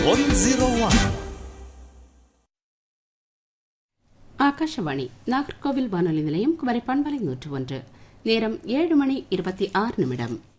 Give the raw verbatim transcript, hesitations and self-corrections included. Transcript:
ஆகாஷவாணி நாகர்கோவில் வானொலி நிலையம் குமரி பண்பலை நூற்று ஒன்று. நேரம் ஏழு மணி இருபத்தி ஆறு நிமிடம்.